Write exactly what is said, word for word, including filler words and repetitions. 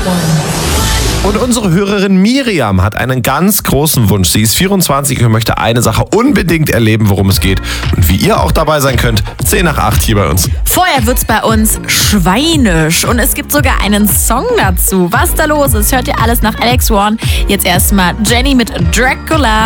Und unsere Hörerin Miriam hat einen ganz großen Wunsch. Sie ist vierundzwanzig und möchte eine Sache unbedingt erleben, worum es geht. Und wie ihr auch dabei sein könnt, zehn nach acht hier bei uns. Vorher wird's bei uns schweinisch und es gibt sogar einen Song dazu. Was da los ist, hört ihr alles nach Alex Warren. Jetzt erstmal Jenny mit Dracula.